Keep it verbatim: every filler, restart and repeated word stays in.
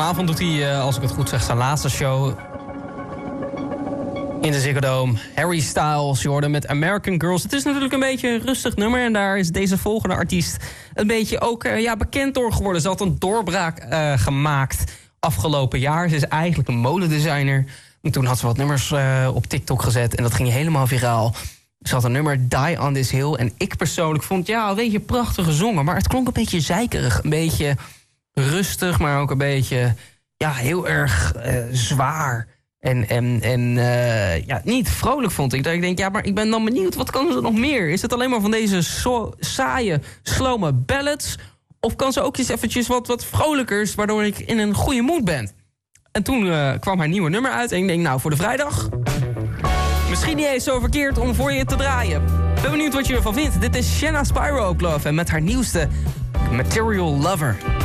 Vanavond doet hij, uh, als ik het goed zeg, zijn laatste show in de Ziggo Dome. Harry Styles, je hoorde met American Girls. Het is natuurlijk een beetje een rustig nummer. En daar is deze volgende artiest een beetje ook uh, ja, bekend door geworden. Ze had een doorbraak uh, gemaakt afgelopen jaar. Ze is eigenlijk een modedesigner. En toen had ze wat nummers uh, op TikTok gezet. En dat ging helemaal viraal. Ze had een nummer, Die on This Hill. En ik persoonlijk vond, ja, een beetje prachtig gezongen. Maar het klonk een beetje zeikerig. Een beetje rustig, maar ook een beetje, ja, heel erg uh, zwaar. En, en, en uh, ja, niet vrolijk vond ik. Dat ik denk, ja, maar ik ben dan benieuwd, wat kan ze nog meer? Is het alleen maar van deze so- saaie, slome ballads? Of kan ze ook eens eventjes wat, wat vrolijkers, waardoor ik in een goede mood ben? En toen uh, kwam haar nieuwe nummer uit. En ik denk, nou, voor de vrijdag, misschien niet eens zo verkeerd om voor je te draaien. Ben benieuwd wat je ervan vindt. Dit is Shanna Spyro Love en met haar nieuwste Material Lover.